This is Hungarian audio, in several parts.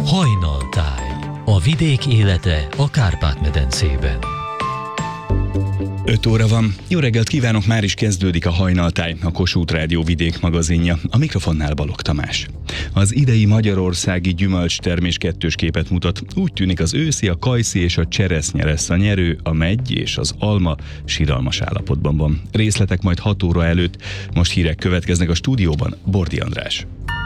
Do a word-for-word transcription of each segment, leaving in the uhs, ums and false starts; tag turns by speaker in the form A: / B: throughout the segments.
A: Hajnaltáj. A vidék élete a Kárpát-medencében.
B: öt óra van. Jó reggelt kívánok, már is kezdődik a Hajnaltáj, a Kossuth Rádió vidék magazinja. A mikrofonnál Balogh Tamás. Az idei magyarországi gyümölcstermés kettős képet mutat. Úgy tűnik, az őszi, a kajszi és a cseresznye lesz a nyerő, a meggy és az alma siralmas állapotban van. Részletek majd hat óra előtt. Most hírek következnek a stúdióban. Bordi András.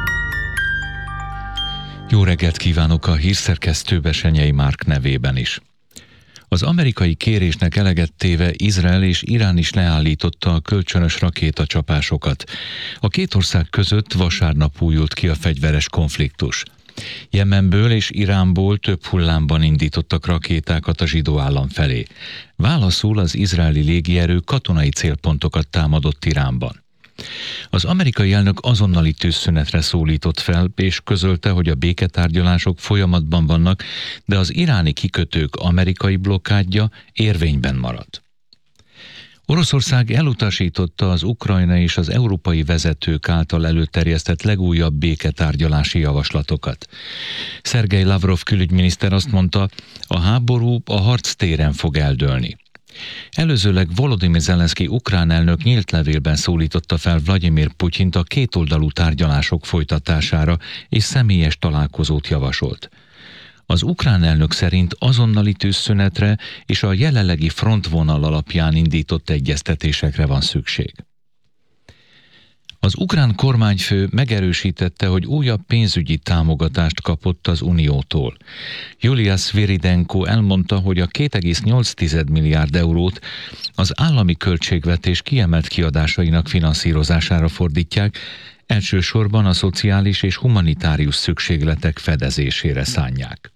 C: Jó reggelt kívánok a hírszerkesztő Besenyei Márk nevében is. Az amerikai kérésnek eleget téve Izrael és Irán is leállította a kölcsönös rakétacsapásokat. A két ország között vasárnap újult ki a fegyveres konfliktus. Jemenből és Iránból több hullámban indítottak rakétákat a zsidó állam felé. Válaszul az izraeli légierő katonai célpontokat támadott Iránban. Az amerikai elnök azonnali tűzszünetre szólított fel, és közölte, hogy a béketárgyalások folyamatban vannak, de az iráni kikötők amerikai blokkádja érvényben marad. Oroszország elutasította az ukrajnai és az európai vezetők által előterjesztett legújabb béketárgyalási javaslatokat. Szergej Lavrov külügyminiszter azt mondta, a háború a harctéren fog eldőlni. Előzőleg Volodymyr Zelenszky ukrán elnök nyílt levélben szólította fel Vladimir Putyint a kétoldalú tárgyalások folytatására, és személyes találkozót javasolt. Az ukrán elnök szerint azonnali tűzszünetre és a jelenlegi frontvonal alapján indított egyeztetésekre van szükség. Az ukrán kormányfő megerősítette, hogy újabb pénzügyi támogatást kapott az Uniótól. Julia Sviridenko elmondta, hogy a két egész nyolc milliárd eurót az állami költségvetés kiemelt kiadásainak finanszírozására fordítják, elsősorban a szociális és humanitárius szükségletek fedezésére szánják.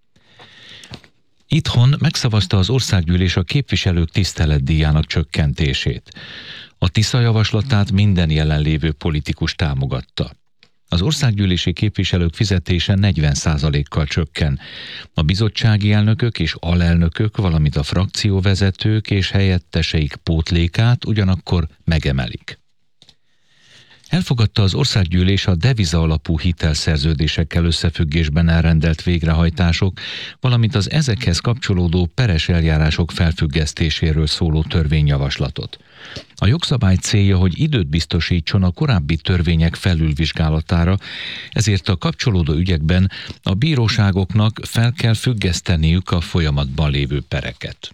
C: Itthon megszavazta az országgyűlés a képviselők tiszteletdíjának csökkentését. A Tisza javaslatát minden jelenlévő politikus támogatta. Az országgyűlési képviselők fizetése negyven százalékkal csökken. A bizottsági elnökök és alelnökök, valamint a frakcióvezetők és helyetteseik pótlékát ugyanakkor megemelik. Elfogadta az országgyűlés a deviza alapú hitelszerződésekkel összefüggésben elrendelt végrehajtások, valamint az ezekhez kapcsolódó peres eljárások felfüggesztéséről szóló törvényjavaslatot. A jogszabály célja, hogy időt biztosítson a korábbi törvények felülvizsgálatára, ezért a kapcsolódó ügyekben a bíróságoknak fel kell függeszteniük a folyamatban lévő pereket.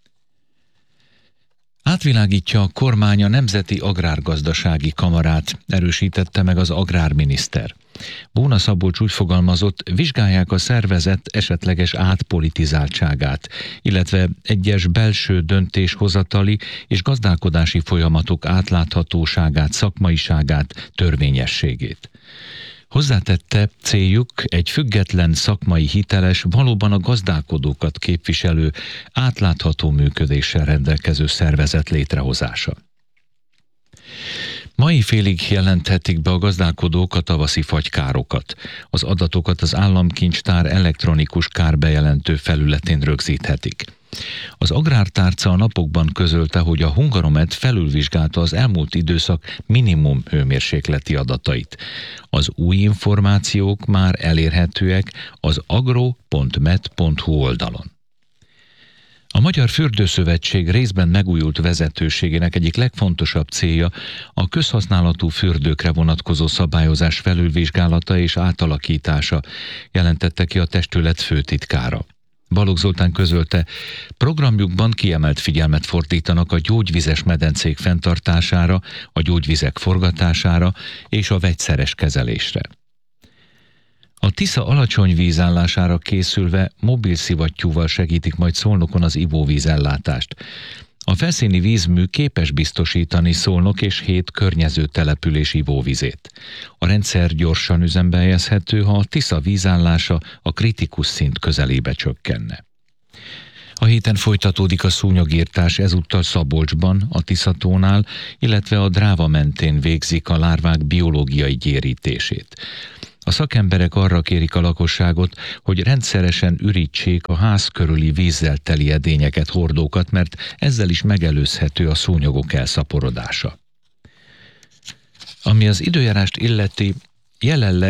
C: Átvilágítja a kormány a Nemzeti Agrárgazdasági Kamarát, erősítette meg az agrárminiszter. Bóna Szabolcs úgy fogalmazott, vizsgálják a szervezet esetleges átpolitizáltságát, illetve egyes belső döntéshozatali és gazdálkodási folyamatok átláthatóságát, szakmaiságát, törvényességét. Hozzátette, céljuk egy független, szakmai, hiteles, valóban a gazdálkodókat képviselő, átlátható működéssel rendelkező szervezet létrehozása. Mai félig jelenthetik be a gazdálkodók a tavaszi fagykárokat. Az adatokat az államkincstár elektronikus kárbejelentő felületén rögzíthetik. Az Agrártárca a napokban közölte, hogy a Hungaromet felülvizsgálta az elmúlt időszak minimum hőmérsékleti adatait. Az új információk már elérhetőek az agro pont med pont hu oldalon. A Magyar Fürdőszövetség részben megújult vezetőségének egyik legfontosabb célja a közhasználatú fürdőkre vonatkozó szabályozás felülvizsgálata és átalakítása, jelentette ki a testület főtitkára. Balogh Zoltán közölte, programjukban kiemelt figyelmet fordítanak a gyógyvizes medencék fenntartására, a gyógyvizek forgatására és a vegyszeres kezelésre. A Tisza alacsony vízállására készülve mobil szivattyúval segítik majd Szolnokon az ivóvízellátást. A felszíni vízmű képes biztosítani Szolnok és hét környező település ivóvizét. A rendszer gyorsan üzembe helyezhető, ha a Tisza vízállása a kritikus szint közelébe csökkenne. A héten folytatódik a szúnyogírtás, ezúttal Szabolcsban, a Tiszatónál, illetve a Dráva mentén végzik a lárvák biológiai gyérítését. A szakemberek arra kérik a lakosságot, hogy rendszeresen ürítsék a ház körüli vízzel teli edényeket, hordókat, mert ezzel is megelőzhető a szúnyogok elszaporodása. Ami az időjárást illeti, jelenleg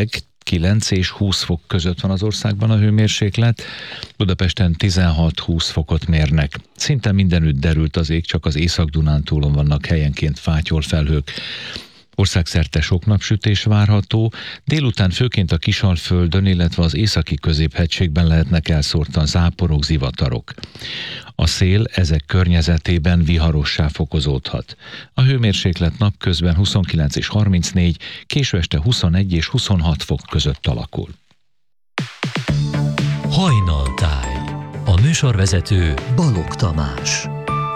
C: kilenc és húsz fok között van az országban a hőmérséklet, Budapesten tizenhat-húsz fokot mérnek. Szinte mindenütt derült az ég, csak az Észak-Dunántúlon vannak helyenként fátyolfelhők. Országszerte sok napsütés várható, délután főként a Kisalföldön, illetve az északi középhegységben lehetnek elszórtan záporok, zivatarok. A szél ezek környezetében viharossá fokozódhat. A hőmérséklet napközben huszonkilenc és harmincnégy, késő este huszonegy és huszonhat fok között alakul.
A: Hajnaltáj. A műsorvezető Balogh Tamás.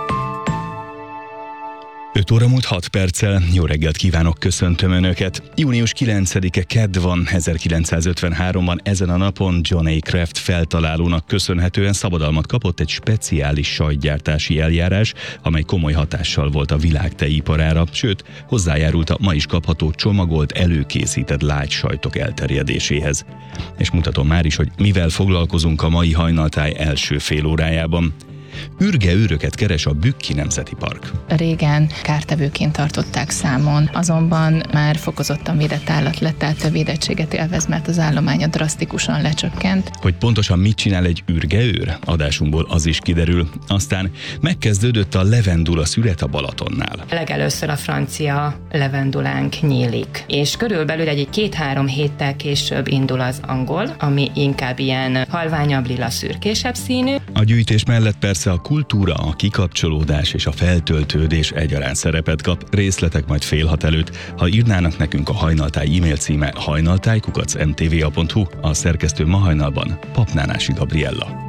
B: öt óra múlt hat perccel, jó reggelt kívánok, köszöntöm Önöket. június kilencedike kedd van, ezerkilencszázötvenháromban ezen a napon John A. Kraft feltalálónak köszönhetően szabadalmat kapott egy speciális sajtgyártási eljárás, amely komoly hatással volt a világ tejiparára, sőt, hozzájárult a ma is kapható csomagolt, előkészített lágy sajtok elterjedéséhez. És mutatom már is, hogy mivel foglalkozunk a mai hajnaltáj első fél órájában. Ürge-őröket keres a Bükki Nemzeti Park.
D: Régen kártevőként tartották számon, azonban már fokozottan védett állat lett, tehát a védettséget élvez, mert az állománya drasztikusan lecsökkent.
B: Hogy pontosan mit csinál egy ürge-őr? Adásunkból az is kiderül. Aztán megkezdődött a levendula szület a Balatonnál.
E: Legelőször a francia levendulánk nyílik, és körülbelül egy két-három héttel később indul az angol, ami inkább ilyen halványabb, lila szürkésebb színű.
B: A gyűjtés mellett persze a kultúra, a kikapcsolódás és a feltöltődés egyaránt szerepet kap, részletek majd fél hat előtt. Ha írnának nekünk, a Hajnaltáj e-mail címe hajnaltáj kukac em té vé á pont hú, a szerkesztő ma hajnalban Papnánási Gabriella.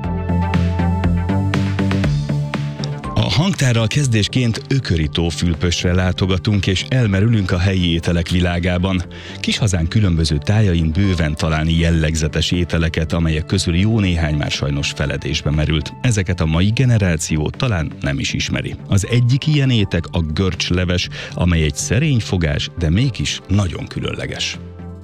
B: A hangtárral kezdésként Ököri tófülpöstre látogatunk, és elmerülünk a helyi ételek világában. Kis hazánk különböző tájain bőven találni jellegzetes ételeket, amelyek közül jó néhány már sajnos feledésbe merült. Ezeket a mai generáció talán nem is ismeri. Az egyik ilyen étek a görcsleves, amely egy szerény fogás, de mégis nagyon különleges.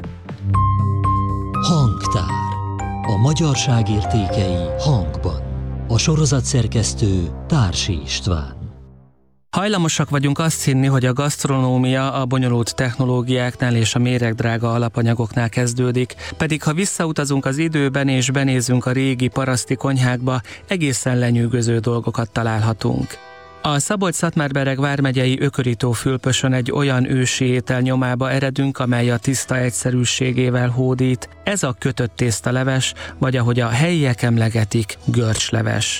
A: Hangtár. A magyarság értékei hangban. A sorozatszerkesztő Társi István.
F: Hajlamosak vagyunk azt hinni, hogy a gasztronómia a bonyolult technológiáknál és a méregdrága alapanyagoknál kezdődik, pedig ha visszautazunk az időben és benézünk a régi paraszti konyhákba, egészen lenyűgöző dolgokat találhatunk. A Szabolcs-Szatmár-Bereg vármegyei Ököri tófülpösön egy olyan ősi étel nyomába eredünk, amely a tiszta egyszerűségével hódít. Ez a kötött tésztaleves, vagy ahogy a helyiek emlegetik, görcsleves.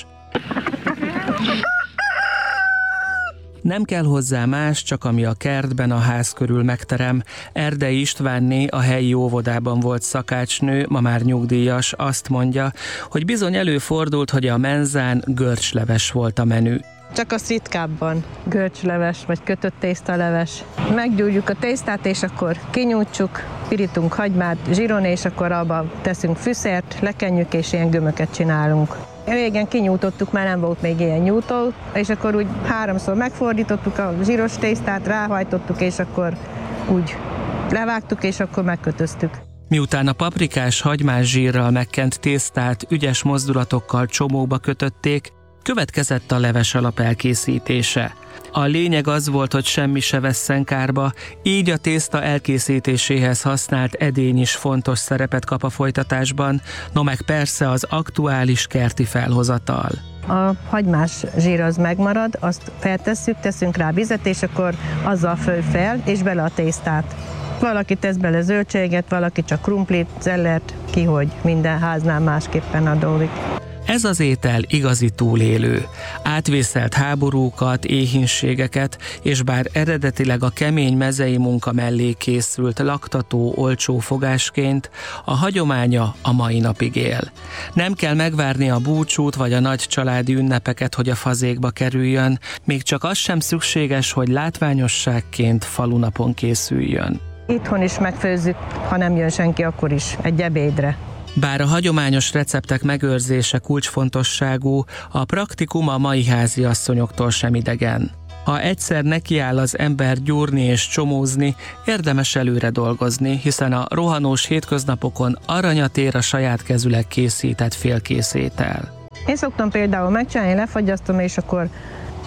F: Nem kell hozzá más, csak ami a kertben a ház körül megterem. Erdei Istvánné, a helyi óvodában volt szakácsnő, ma már nyugdíjas, azt mondja, hogy bizony előfordult, hogy a menzán görcsleves volt a menü.
G: Csak az ritkábban görcsleves vagy kötött tésztaleves. Meggyújtjuk a tésztát, és akkor kinyújtsuk, pirítunk hagymát, zsiron, és akkor abba teszünk fűszert, lekenjük, és ilyen gömöket csinálunk. Régen kinyújtottuk, már nem volt még ilyen nyújtó, és akkor úgy háromszor megfordítottuk a zsíros tésztát, ráhajtottuk, és akkor úgy levágtuk, és akkor megkötöztük.
F: Miután a paprikás hagymás zsírral megkent tésztát ügyes mozdulatokkal csomóba kötötték, következett a leves alap elkészítése. A lényeg az volt, hogy semmi se vesszen kárba, így a tészta elkészítéséhez használt edény is fontos szerepet kap a folytatásban, no meg persze az aktuális kerti felhozatal.
G: A hagymás zsír az megmarad, azt feltesszük, teszünk rá vizet, és akkor azzal föl fel, és bele a tésztát. Valaki tesz bele zöldséget, valaki csak krumplit, zellert, ki hogy minden háznál másképpen adódik.
F: Ez az étel igazi túlélő. Átvészelt háborúkat, éhínségeket, és bár eredetileg a kemény mezei munka mellé készült laktató, olcsó fogásként, a hagyománya a mai napig él. Nem kell megvárni a búcsút vagy a nagy családi ünnepeket, hogy a fazékba kerüljön, még csak az sem szükséges, hogy látványosságként falunapon készüljön.
G: Itthon is megfőzzük, ha nem jön senki, akkor is egy ebédre.
F: Bár a hagyományos receptek megőrzése kulcsfontosságú, a praktikum a mai háziasszonyoktól sem idegen. Ha egyszer nekiáll az ember gyúrni és csomózni, érdemes előre dolgozni, hiszen a rohanós hétköznapokon aranyat ér a saját kezüleg készített félkész étel.
G: Én szoktam például megcsinálni, lefagyasztom, és akkor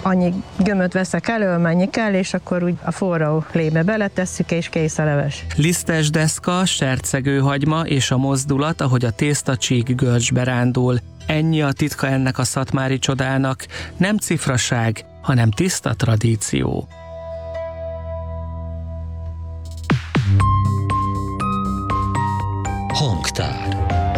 G: annyi gömöt veszek elő, mennyi kell, és akkor úgy a forró lébe beletesszük, és kész a leves.
F: Lisztes deszka, sercegő hagyma és a mozdulat, ahogy a tésztacsík görcsbe rándul. Ennyi a titka ennek a szatmári csodának. Nem cifraság, hanem tiszta tradíció.
A: Hangtár.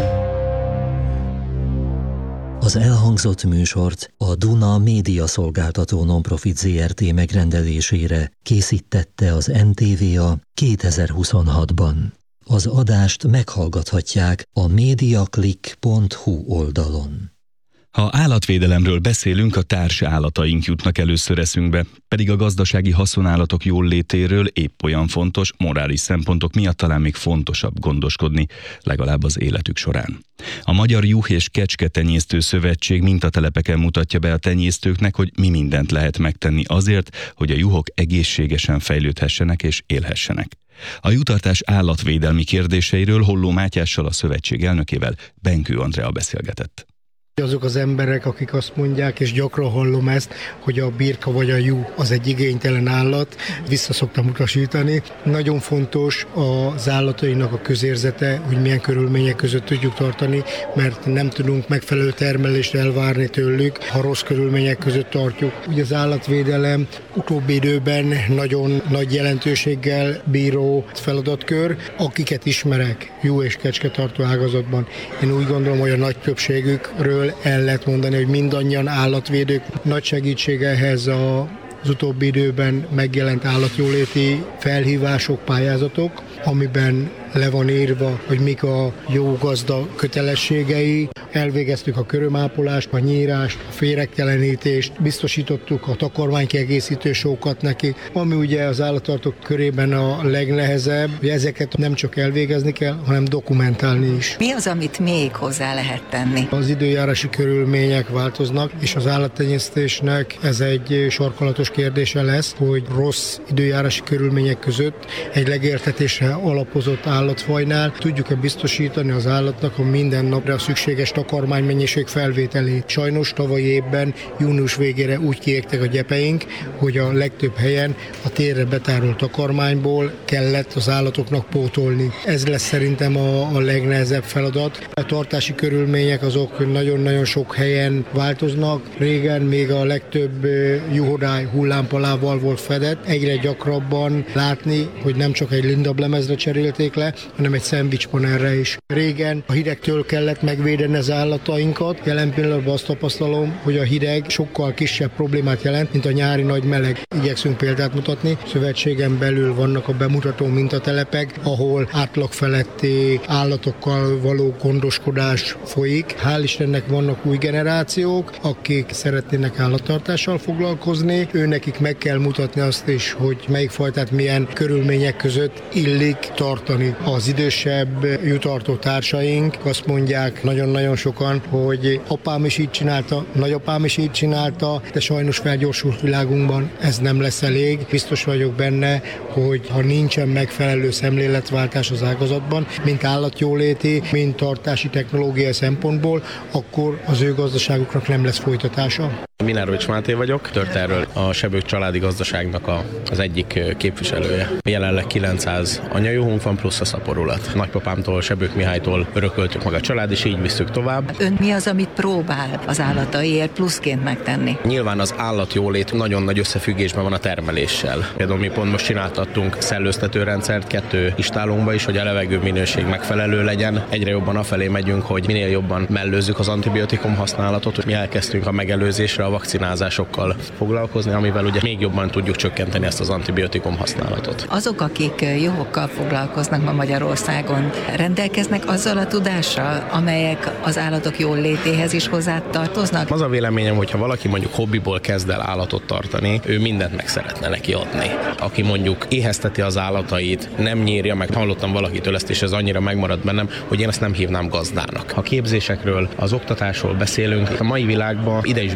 A: Az elhangzott műsort a Duna Média Szolgáltató Nonprofit zé er té megrendelésére készítette az en té vé á kétezer-huszonhatban. Az adást meghallgathatják a mediaclick pont hu oldalon.
B: Ha állatvédelemről beszélünk, a társ állataink jutnak először eszünkbe, pedig a gazdasági haszonállatok jólétéről épp olyan fontos, morális szempontok miatt talán még fontosabb gondoskodni, legalább az életük során. A Magyar Juh- és Kecsketenyésztő Szövetség mintatelepeken mutatja be a tenyésztőknek, hogy mi mindent lehet megtenni azért, hogy a juhok egészségesen fejlődhessenek és élhessenek. A juhtartás állatvédelmi kérdéseiről Holló Mátyással, a szövetség elnökével, Benkő Andrea beszélgetett.
H: Azok az emberek, akik azt mondják, és gyakran hallom ezt, hogy a birka vagy a juh az egy igénytelen állat, vissza szoktam utasítani. Nagyon fontos az állatainak a közérzete, hogy milyen körülmények között tudjuk tartani, mert nem tudunk megfelelő termelést elvárni tőlük, ha rossz körülmények között tartjuk. Ugye az állatvédelem utóbbi időben nagyon nagy jelentőséggel bíró feladatkör, akiket ismerek juh- és kecsketartó ágazatban. Én úgy gondolom, hogy a nagy többségükről el lehet mondani, hogy mindannyian állatvédők. Nagy segítség ehhez a az utóbbi időben megjelent állatjóléti felhívások, pályázatok, amiben le van írva, hogy mik a jó gazda kötelességei. Elvégeztük a körömápolást, a nyírást, a féregtelenítést, biztosítottuk a takarmánykiegészítő sókat neki, ami ugye az állattartók körében a legnehezebb, hogy ezeket nem csak elvégezni kell, hanem dokumentálni is.
I: Mi az, amit még hozzá lehet tenni?
H: Az időjárási körülmények változnak, és az állattenyésztésnek ez egy sarkalatos kérdése lesz, hogy rossz időjárási körülmények között egy legértetésre alapozott állatfajnál tudjuk-e biztosítani az állatnak a minden napra szükséges takarmánymennyiség felvételét. Sajnos tavalyi évben június végére úgy kiégtek a gyepeink, hogy a legtöbb helyen a térre betárolt takarmányból kellett az állatoknak pótolni. Ez lesz szerintem a, a legnehezebb feladat. A tartási körülmények azok nagyon-nagyon sok helyen változnak. Régen még a legtöbb juhodály hullámpalával volt fedett. Egyre gyakrabban látni, hogy nem csak egy lindablemezre cserélték le, hanem egy szendvicspanerre is. Régen a hidegtől kellett megvédeni az állatainkat. Jelen pillanatban azt tapasztalom, hogy a hideg sokkal kisebb problémát jelent, mint a nyári nagy meleg. Igyekszünk példát mutatni. Szövetségen belül vannak a bemutató mintatelepek, ahol átlag feletti állatokkal való gondoskodás folyik. Hál' Istennek vannak új generációk, akik szeretnének állattartással foglalkozni. Őnekik meg kell mutatni azt is, hogy melyik fajtát milyen körülmények között illik tartani. Az idősebb juhtartó társaink azt mondják nagyon-nagyon sokan, hogy apám is így csinálta, nagyapám is így csinálta, de sajnos felgyorsult világunkban ez nem lesz elég. Biztos vagyok benne, hogy ha nincsen megfelelő szemléletváltás az ágazatban, mint állatjóléti, mint tartási technológiai szempontból, akkor az ő gazdaságuknak nem lesz folytatása.
J: Minárovics Máté vagyok, Törterről a Sebők családi gazdaságnak a, az egyik képviselője. Jelenleg kilencszáz anyajuhunk van, plusz a szaporulat. Nagypapámtól, Sebők Mihálytól örököltük meg a család, és így visszük tovább.
I: Ön mi az, amit próbál az állataiért pluszként megtenni?
J: Nyilván az állatjólét nagyon nagy összefüggésben van a termeléssel. Például mi pont most csináltattunk szellőztetőrendszert kettő istálunkba is, hogy a levegő minőség megfelelő legyen. Egyre jobban afelé megyünk, hogy minél jobban mellőzzük az antibiotikum használatot. Mi elkezdtünk a megelőzésre, a vakcinázásokkal foglalkozni, amivel ugye még jobban tudjuk csökkenteni ezt az antibiotikum használatot.
I: Azok, akik juhokkal foglalkoznak ma Magyarországon, rendelkeznek azzal a tudással, amelyek az állatok jól létéhez is hozzátartoznak?
J: Az a véleményem, hogy ha valaki mondjuk hobbiból kezd el állatot tartani, ő mindent meg szeretne neki adni. Aki mondjuk éhezteti az állatait, nem nyírja meg, hallottam valakitől ezt, és ez annyira megmaradt bennem, hogy én ezt nem hívnám gazdának. Ha képzésekről, az oktatásról beszélünk, a mai világban ide is begyűrű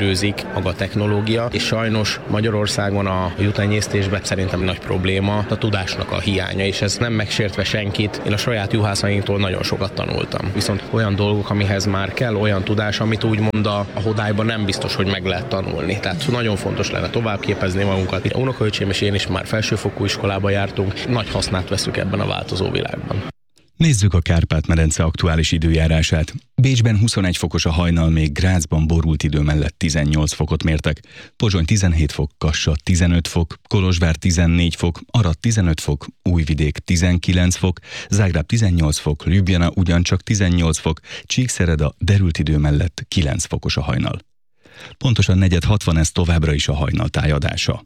J: fejlőzik maga a technológia, és sajnos Magyarországon a juhtenyésztésben szerintem nagy probléma a tudásnak a hiánya, és ez nem megsértve senkit. Én a saját juhászainktól nagyon sokat tanultam. Viszont olyan dolgok, amihez már kell olyan tudás, amit úgymond a, a hodályban nem biztos, hogy meg lehet tanulni. Tehát nagyon fontos lenne továbbképezni magunkat. A unokaöcsém és én is már felsőfokú iskolába jártunk, nagy hasznát veszük ebben a változó világban.
B: Nézzük a Kárpát-medence aktuális időjárását. Bécsben huszonegy fokos a hajnal, még Grazban borult idő mellett tizennyolc fokot mértek. Pozsony tizenhét fok, Kassa tizenöt fok, Kolozsvár tizennégy fok, Arad tizenöt fok, Újvidék tizenkilenc fok, Zágráb tizennyolc fok, Ljubljana ugyancsak tizennyolc fok, Csíkszereda derült idő mellett kilenc fokos a hajnal. Pontosan negyed hat van, ez továbbra is a hajnal tájadása.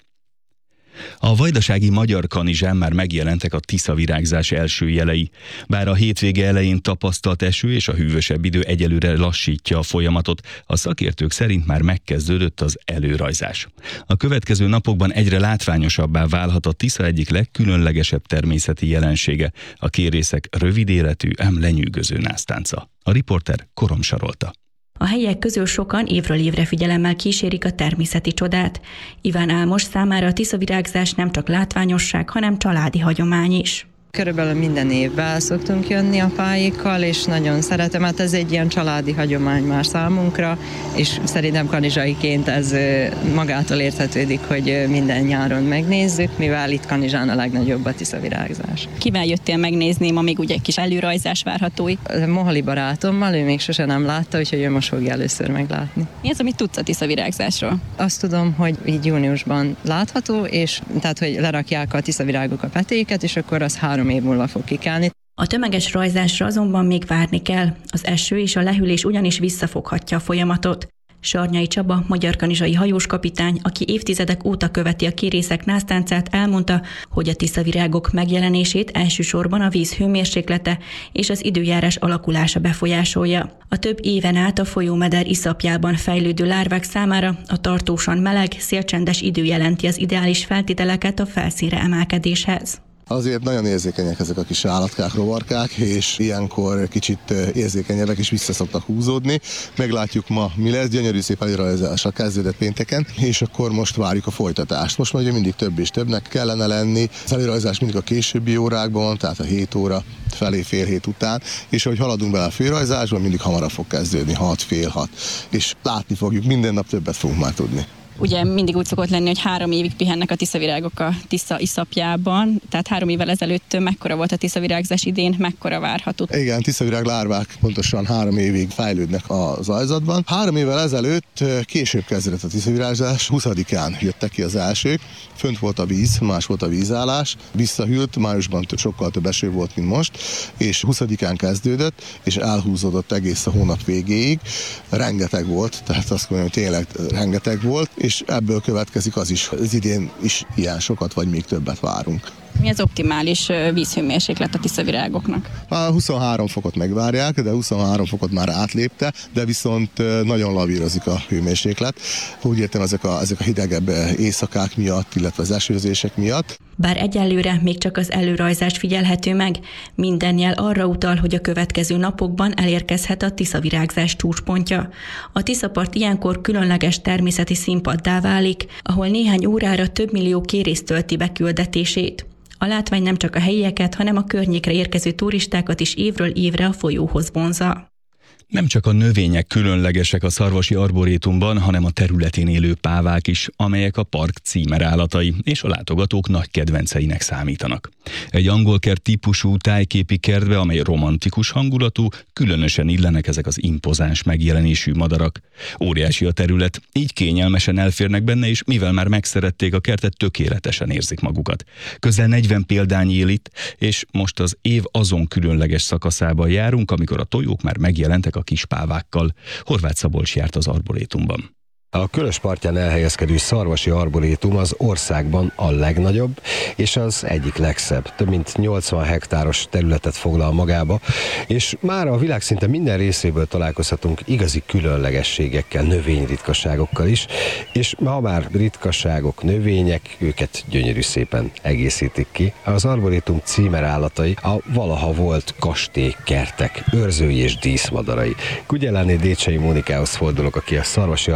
B: A vajdasági magyar kanizsán már megjelentek a tiszavirágzás első jelei. Bár a hétvége elején tapasztalt eső és a hűvösebb idő egyelőre lassítja a folyamatot, a szakértők szerint már megkezdődött az előrajzás. A következő napokban egyre látványosabbá válhat a Tisza egyik legkülönlegesebb természeti jelensége, a kérészek rövid életű, ám lenyűgöző násztánca. A riporter Korom Sarolta.
K: A helyiek közül sokan évről évre figyelemmel kísérik a természeti csodát. Iván Álmos számára a tiszavirágzás nem csak látványosság, hanem családi hagyomány is.
L: Körülbelül minden évben szoktunk jönni apáikkal, és nagyon szeretem, hát ez egy ilyen családi hagyomány már számunkra, és szerintem kanizsaiként ez magától értetődik, hogy minden nyáron megnézzük, mivel itt Kanizsán a legnagyobb a tiszavirágzás.
K: Kivel jöttél megnézni, ma még ugye egy kis előrajzás várható?
L: Moholi barátommal, ő még sose nem látta, úgyhogy ő most fogja először meglátni.
K: Mi az, amit tudsz a tiszavirágzásról?
L: Azt tudom, hogy így júniusban látható, és tehát, hogy lerakják a tiszavirágok a petéket, és akkor az három év múlva fog kikelni.
K: A tömeges rajzásra azonban még várni kell. Az eső és a lehűlés ugyanis visszafoghatja a folyamatot. Sarnyai Csaba, magyarkanizsai hajóskapitány, aki évtizedek óta követi a kérészek násztáncát, elmondta, hogy a tiszavirágok megjelenését elsősorban a víz hőmérséklete és az időjárás alakulása befolyásolja. A több éven át a folyómeder iszapjában fejlődő lárvák számára a tartósan meleg, szélcsendes idő jelenti az ideális feltételeket a felszínre emelkedéshez.
M: Azért nagyon érzékenyek ezek a kis állatkák, rovarkák, és ilyenkor kicsit érzékenyebbek is vissza szoktak húzódni. Meglátjuk ma, mi lesz, gyönyörű szép előrajzással kezdődött pénteken, és akkor most várjuk a folytatást. Most már ugye mindig több és többnek kellene lenni. Az előrajzás mindig a későbbi órákban, tehát a hét óra felé, fél hét után, és ahogy haladunk bele a főrajzásban, mindig hamarabb fog kezdődni, hat, fél hat. És látni fogjuk, minden nap többet fogunk már tudni.
K: Ugye mindig úgy szokott lenni, hogy három évig pihennek a tiszavirágok a Tisza iszapjában, tehát három évvel ezelőtt mekkora volt a tiszavirágzás idén, mekkora várható?
M: Igen, tiszavirág lárvák pontosan három évig fejlődnek a zajzatban. Három évvel ezelőtt később kezdődött a tiszavirágzás, huszadikán jöttek ki az elsők, fönt volt a víz, más volt a vízállás, visszahűlt, májusban sokkal több eső volt, mint most, és huszadikán kezdődött, és elhúzódott egész a hónap végéig. Rengeteg volt, tehát azt mondom, hogy tényleg rengeteg volt, és ebből következik az is, az idén is ilyen sokat, vagy még többet várunk.
K: Mi az optimális vízhőmérséklet a tiszavirágoknak?
M: A huszonhárom fokot megvárják, de huszonhárom fokot már átlépte, de viszont nagyon lavírozik a hőmérséklet. Úgy értem, ezek a, ezek a hidegebb éjszakák miatt, illetve az esőzések miatt.
K: Bár egyelőre még csak az előrajzás figyelhető meg, minden jel arra utal, hogy a következő napokban elérkezhet a tiszavirágzás csúcspontja. A Tiszapart ilyenkor különleges természeti színpaddá válik, ahol néhány órára több millió kérész tölti be küldetését. A látvány nem csak a helyieket, hanem a környékre érkező turistákat is évről évre a folyóhoz vonzza.
B: Nem csak a növények különlegesek a Szarvasi Arborétumban, hanem a területén élő pávák is, amelyek a park címerállatai és a látogatók nagy kedvenceinek számítanak. Egy angolkert típusú tájképi kertbe, amely romantikus hangulatú, különösen illenek ezek az impozáns megjelenésű madarak. Óriási a terület, így kényelmesen elférnek benne, és mivel már megszerették a kertet, tökéletesen érzik magukat. Közel negyven példány él itt, és most az év azon különleges szakaszában járunk, amikor a tojók már megjelentek a kispávákkal. Horváth Szabolcs járt az arborétumban.
N: A Körös partján elhelyezkedő Szarvasi Arborétum az országban a legnagyobb, és az egyik legszebb. Több mint nyolcvan hektáros területet foglal magába, és már a világ szinte minden részéből találkozhatunk igazi különlegességekkel, növényritkaságokkal is, és ha már ritkaságok, növények, őket gyönyörű szépen egészítik ki. Az arborétum címerállatai a valaha volt kastély, kertek, őrzői és díszmadarai. Kugyelláné Décsei Mónikához fordulok, aki a Szarvasi Arborétum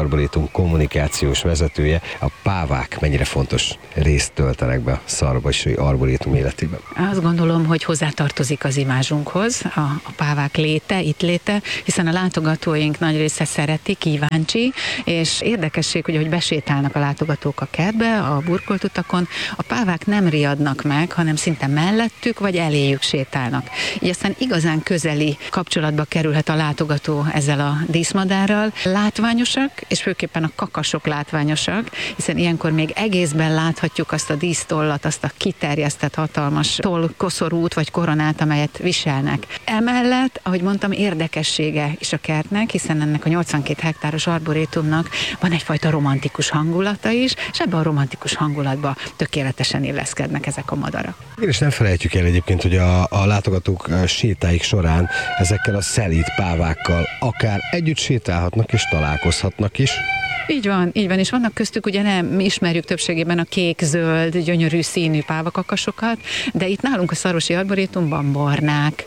N: program kommunikációs vezetője. A pávák mennyire fontos részt töltenek be a Szarvasi Arborétum életében?
I: Azt gondolom, hogy hozzátartozik az imázsunkhoz a, a pávák léte, itt léte, hiszen a látogatóink nagy része szereti, kíváncsi, és érdekesség, hogy ahogy besétálnak a látogatók a kertbe, a burkolt utakon, a pávák nem riadnak meg, hanem szinte mellettük vagy eléjük sétálnak. Így aztán igazán közeli kapcsolatba kerülhet a látogató ezzel a díszmadárral. Látványosak, és főképpen a kakasok látványosak, hiszen ilyenkor még egészben láthatjuk azt a dísztollat, azt a kiterjesztett hatalmas toll koszorút vagy koronát, amelyet viselnek. Emellett, ahogy mondtam, érdekessége is a kertnek, hiszen ennek a nyolcvankét hektáros arborétumnak van egyfajta romantikus hangulata is, és ebben a romantikus hangulatba tökéletesen illeszkednek ezek a madarak.
N: És nem felejtjük el egyébként, hogy a, a látogatók sétáik során ezekkel a szelíd pávákkal akár együtt sétálhatnak és találkozhatnak is.
I: Így van, így van, és vannak köztük, ugye nem ismerjük többségében a kék-zöld, gyönyörű színű pávakakasokat, de itt nálunk a Szarvasi Arborétumban barnák,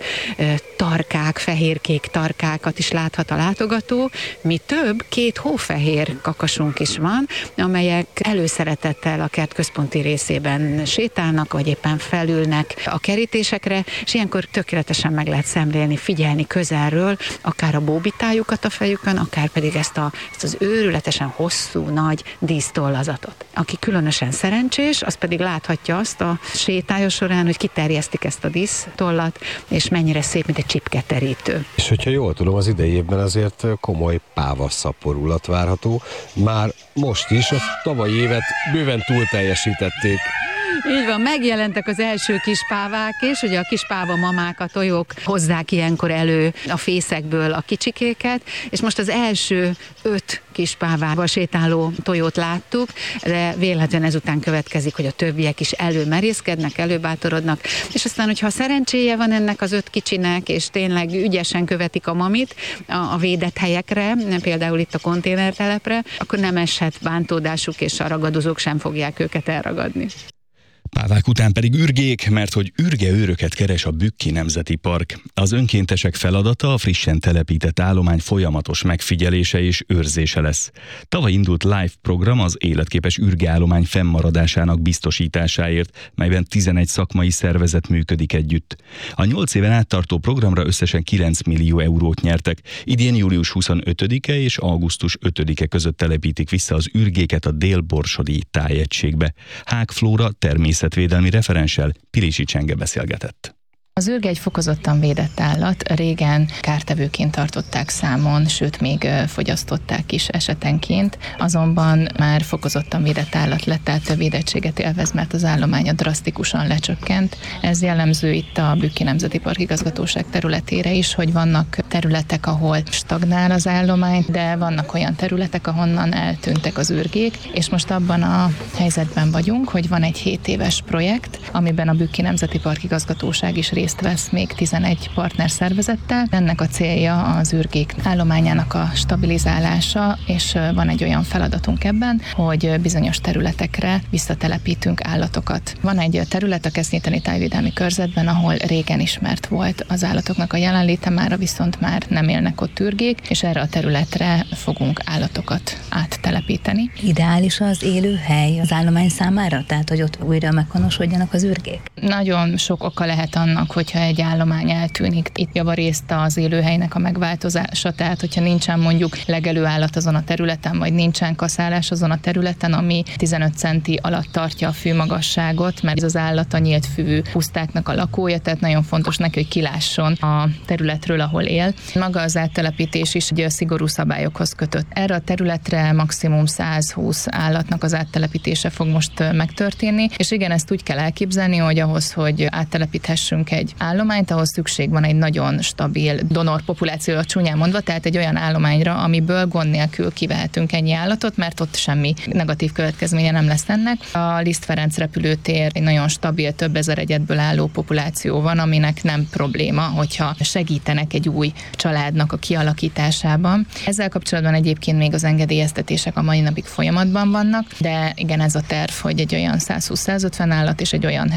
I: tarkák, fehérkék tarkákat is láthat a látogató. Mi több, két hófehér kakasunk is van, amelyek előszeretettel a kert központi részében sétálnak, vagy éppen felülnek a kerítésekre, és ilyenkor tökéletesen meg lehet szemlélni, figyelni közelről, akár a bóbitájukat a fejükön, akár pedig ezt, a, ezt az őrületesen hosszú, nagy dísztollazatot. Aki különösen szerencsés, az pedig láthatja azt a sétája során, hogy kiterjesztik ezt a dísztollat, és mennyire szép, mint egy csipketerítő.
N: És hogyha jól tudom, az idei évben azért komoly pávaszaporulat várható. Már most is, a tavalyi évet bőven túl teljesítették.
I: Így van, megjelentek az első kis pávák, és ugye a kis páva mamák, a tojók hozzák ilyenkor elő a fészekből a kicsikéket, és most az első öt kis pávával sétáló tojót láttuk, de véletlenül ezután következik, hogy a többiek is előmerészkednek, előbátorodnak, és aztán, hogyha szerencséje van ennek az öt kicsinek, és tényleg ügyesen követik a mamit a, a védett helyekre, például itt a konténertelepre, akkor nem eshet bántódásuk, és a ragadozók sem fogják őket elragadni.
B: Pávák után pedig ürgék, mert hogy ürgeőröket keres a Bükki Nemzeti Park. Az önkéntesek feladata a frissen telepített állomány folyamatos megfigyelése és őrzése lesz. Tavaly indult live program az életképes ürgeállomány fennmaradásának biztosításáért, melyben tizenegy szakmai szervezet működik együtt. A nyolc éven át tartó programra összesen kilenc millió eurót nyertek. Idén július huszonötödike és augusztus ötödike között telepítik vissza az ürgéket a Dél-Borsodi tájegységbe. Hág Flóra természetvédelmi referenssel Pilisi Csenge beszélgetett.
D: Az ürge egy fokozottan védett állat, régen kártevőként tartották számon, sőt még fogyasztották is esetenként, azonban már fokozottan védett állat lett, tehát a védettséget élvez, mert az állománya drasztikusan lecsökkent. Ez jellemző itt a Bükki Nemzeti Park igazgatóság területére is, hogy vannak területek, ahol stagnál az állomány, de vannak olyan területek, ahonnan eltűntek az ürgék, és most abban a helyzetben vagyunk, hogy van egy hét éves projekt, amiben a Bükki Nemzeti Park igazgatóság is részt vesz még tizenegy partnerszervezettel. Ennek a célja az ürgék állományának a stabilizálása, és van egy olyan feladatunk ebben, hogy bizonyos területekre visszatelepítünk állatokat. Van egy terület a Kesznyiteni tájvédelmi körzetben, ahol régen ismert volt az állatoknak a jelenléte, mára viszont már nem élnek ott ürgék, és erre a területre fogunk állatokat áttelepíteni.
O: Ideális az élőhely az állomány számára? Tehát, hogy ott újra meghonosodjanak az ürgék?
D: Nagyon sok oka lehet annak, hogyha egy állomány eltűnik. Itt javarészt az élőhelynek a megváltozása, tehát hogyha nincsen mondjuk legelő állat azon a területen, vagy nincsen kaszálás azon a területen, ami tizenöt centi alatt tartja a fűmagasságot, mert ez az állat a nyílt fűvű pusztáknak a lakója, tehát nagyon fontos neki, hogy kilásson a területről, ahol él. Maga az áttelepítés is ugye szigorú szabályokhoz kötött. Erre a területre maximum száz húsz állatnak az áttelepítése fog most megtörténni, és igen, ezt úgy kell elképzelni, hogy ahhoz, hogy áttelepíthessünk egy állományt, ahhoz szükség van egy nagyon stabil donor populációra csúnyán mondva, tehát egy olyan állományra, amiből gond nélkül kivehetünk ennyi állatot, mert ott semmi negatív következménye nem lesz ennek. A Liszt Ferenc repülőtér egy nagyon stabil, több ezer egyedből álló populáció van, aminek nem probléma, hogyha segítenek egy új családnak a kialakításában. Ezzel kapcsolatban egyébként még az engedélyeztetések a mai napig folyamatban vannak, de igen, ez a terv, hogy egy olyan száz húsz száz ötven állat és egy olyan helyről, ahol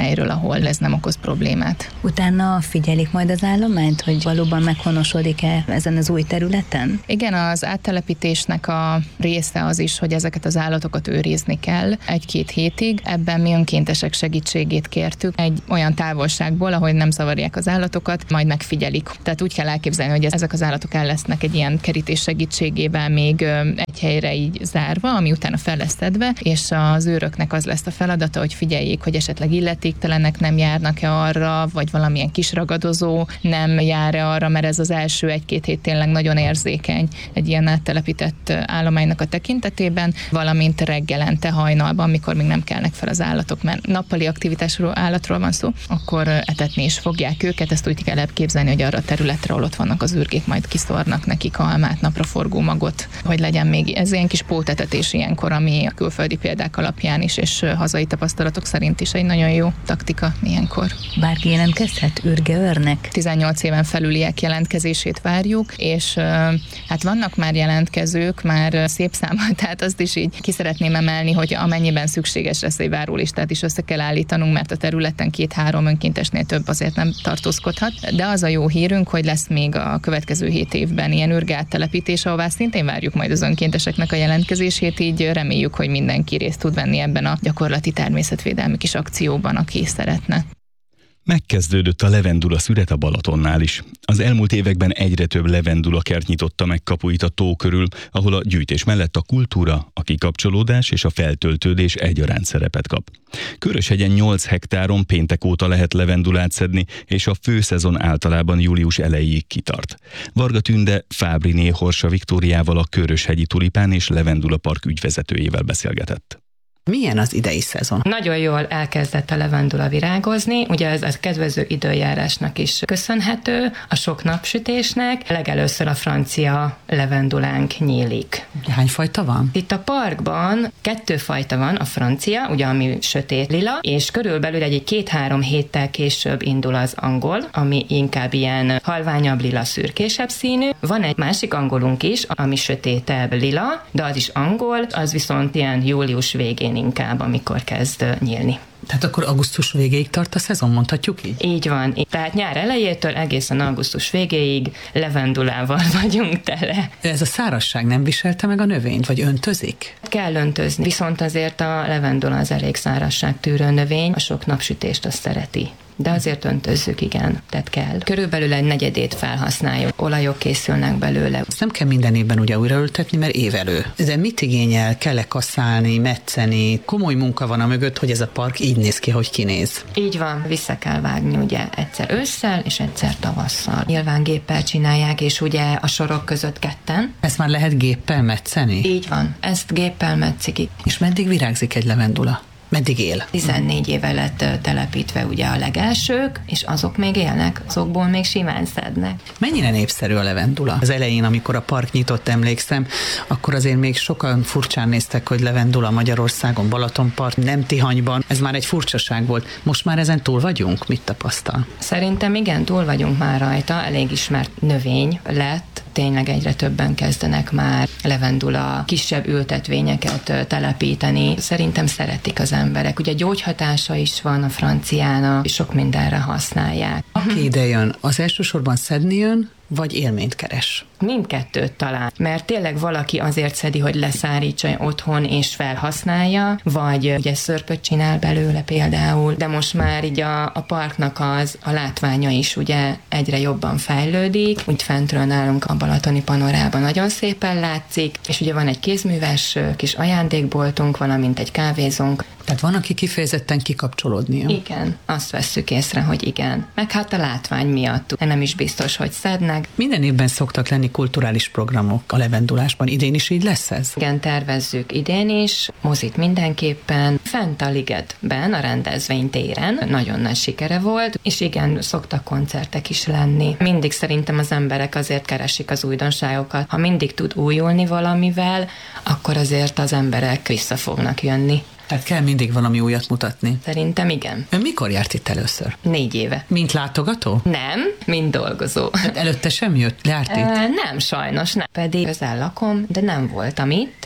D: ahol ez nem okoz problémát.
O: Utána figyelik majd az állományt, hogy valóban meghonosodik-e ezen az új területen?
D: Igen, az áttelepítésnek a része az is, hogy ezeket az állatokat őrizni kell egy-két hétig. Ebben mi önkéntesek segítségét kértük. Egy olyan távolságból, ahogy nem zavarják az állatokat, majd megfigyelik. Tehát úgy kell elképzelni, hogy ezek az állatok el lesznek egy ilyen kerítés segítségével még egy helyre így zárva, ami utána fel lesz szedve, és az őröknek az lesz a feladata, hogy figyeljék, hogy esetleg illetéktelenek nem járnak-e arra, vagy valamilyen kis ragadozó nem jár-e arra, mert ez az első egy-két hét tényleg nagyon érzékeny egy ilyen áttelepített állománynak a tekintetében, valamint reggelente hajnalban, mikor még nem kelnek fel az állatok, mert nappali aktivitásról állatról van szó, akkor etetni is fogják őket, ezt úgy kell elképzelni, hogy arra a területre, ahol ott vannak az ürgék, majd kiszórnak nekik almát, napraforgó magot, hogy legyen még ez ilyen kis pótetetés ilyenkor, ami a külföldi példák alapján is, és hazai tapasztalatok szerint is egy nagyon jó taktika ilyenkor.
O: Bárki jelentkezhet ürgeőrnek?
D: tizennyolc éven felüliek jelentkezését várjuk, és hát vannak már jelentkezők, már szép számmal, tehát azt is így ki szeretném emelni, hogy amennyiben szükséges lesz egy várólistát is össze kell állítanunk, mert a területen két-három önkéntesnél több azért nem tartózkodhat, de az a jó hírünk, hogy lesz még a következő hét évben ilyen ürgeáttelepítés, ahová szintén várjuk majd az önkénteseknek a jelentkezését, így reméljük, hogy mindenki részt tud venni ebben a gyakorlati természetvédelmi kis akcióban, aki szeretne.
B: Megkezdődött a levendula szüret a Balatonnál is. Az elmúlt években egyre több levendula kert nyitotta meg kapuit a tó körül, ahol a gyűjtés mellett a kultúra, a kikapcsolódás és a feltöltődés egyaránt szerepet kap. Köröshegyen nyolc hektáron péntek óta lehet levendulát szedni, és a főszezon általában július elejéig kitart. Varga Tünde Fábriné Horsa Viktóriával, a Köröshegyi Tulipán és Levendula Park ügyvezetőjével beszélgetett.
P: Milyen az idei szezon?
E: Nagyon jól elkezdett a levendula virágozni, ugye ez a kedvező időjárásnak is köszönhető, a sok napsütésnek. Legelőször a francia levendulánk nyílik.
P: Hány fajta van?
E: Itt a parkban kettő fajta van, a francia, ugye ami sötét lila, és körülbelül egy két-három héttel később indul az angol, ami inkább ilyen halványabb lila, szürkésebb színű. Van egy másik angolunk is, ami sötétebb lila, de az is angol, az viszont ilyen július végén inkább, amikor kezd nyílni.
P: Tehát akkor augusztus végéig tart a szezon, mondhatjuk így?
E: Így van. Tehát nyár elejétől egészen augusztus végéig levendulával vagyunk tele.
P: Ez a szárazság nem viselte meg a növényt, vagy öntözik?
E: Kell öntözni, viszont azért a levendula az elég szárazságtűrő növény, a sok napsütést azt szereti. De azért öntözzük, igen, tehát kell. Körülbelül egy negyedét felhasználjuk, olajok készülnek belőle.
P: Ezt nem kell minden évben ugye újraültetni, mert évelő. De mit igényel? Kell-e kasszálni, metszeni? Komoly munka van a mögött, hogy ez a park így néz ki, hogy kinéz.
E: Így van, vissza kell vágni ugye egyszer ősszel és egyszer tavasszal. Nyilván géppel csinálják, és ugye a sorok között ketten.
P: Ezt már lehet géppel metszeni?
E: Így van, ezt géppel metszik.
P: És meddig virágzik egy levendula? Meddig él?
E: tizennégy éve lett telepítve ugye a legelsők, és azok még élnek, azokból még simán szednek.
P: Mennyire népszerű a levendula? Az elején, amikor a park nyitott, emlékszem, akkor azért még sokan furcsán néztek, hogy levendula Magyarországon, Balatonpart, nem Tihanyban. Ez már egy furcsaság volt. Most már ezen túl vagyunk? Mit tapasztal?
E: Szerintem igen, túl vagyunk már rajta, elég ismert növény lett. Tényleg egyre többen kezdenek már levendula kisebb ültetvényeket telepíteni. Szerintem szeretik az emberek. Ugye gyógyhatása is van a franciának, sok mindenre használják.
P: Aki ide jön, az elsősorban szedni jön, vagy élményt keres?
E: Mindkettőt talán, mert tényleg valaki azért szedi, hogy leszárítsa otthon és felhasználja, vagy ugye szörpöt csinál belőle például, de most már így a, a parknak az, a látványa is ugye egyre jobban fejlődik, úgy fentről nálunk a balatoni panorában nagyon szépen látszik, és ugye van egy kézműves kis ajándékboltunk, valamint egy kávézónk.
P: Tehát van, aki kifejezetten kikapcsolódnia?
E: Igen, azt vesszük észre, hogy igen. Meg hát a látvány miatt. Nem is biztos, hogy szednek.
P: Minden évben szoktak lenni kulturális programok a levendulásban. Idén is így lesz ez?
E: Igen, tervezzük idén is. Mozit mindenképpen. Fent a ligetben, a rendezvénytéren nagyon nagy sikere volt, és igen, szoktak koncertek is lenni. Mindig szerintem az emberek azért keresik az újdonságokat. Ha mindig tud újulni valamivel, akkor azért az emberek vissza fognak jönni.
P: Tehát kell mindig valami újat mutatni.
E: Szerintem igen.
P: Ön mikor járt itt először?
E: Négy éve.
P: Mint látogató?
E: Nem, mint dolgozó.
P: Tehát előtte sem jött, járt itt?
E: E, nem, sajnos nem. Pedig közel lakom, de nem voltam itt.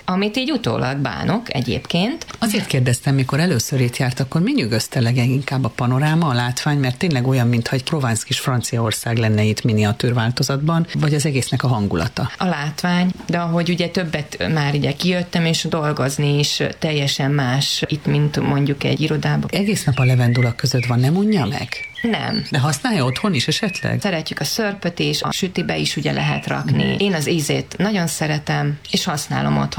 E: amit így utólag bánok egyébként.
P: Azért kérdeztem, mikor először itt járt, akkor mi nyugodta leginkább a panoráma, a látvány, mert tényleg olyan, mintha egy Provence kis Franciaország lenne itt miniatűr változatban, vagy az egésznek a hangulata?
E: A látvány, de ahogy ugye többet már ugye kijöttem, és dolgozni is teljesen más itt, mint mondjuk egy irodában.
P: Egész nap a levendula között van, nem unja meg?
E: Nem.
P: De használja otthon is esetleg?
E: Szeretjük a szörpöt is, a sütibe is ugye lehet rakni. Én az ízét nagyon szeretem, és használom otthon.